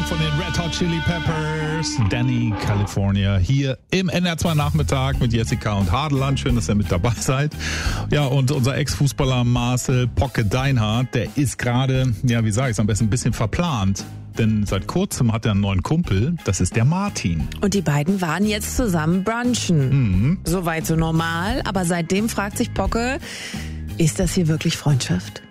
von den Red Hot Chili Peppers, Danny, California, hier im NR2 Nachmittag mit Jessica und Hadeland. Schön, dass ihr mit dabei seid. Ja, und unser Ex-Fußballer Marcel Pocke Deinhardt, der ist gerade, ja, wie sage ich es am besten, ein bisschen verplant. Denn seit kurzem hat er einen neuen Kumpel, das ist der Martin. Und die beiden waren jetzt zusammen brunchen. Soweit so normal, aber seitdem fragt sich Pocke, ist das hier wirklich Freundschaft?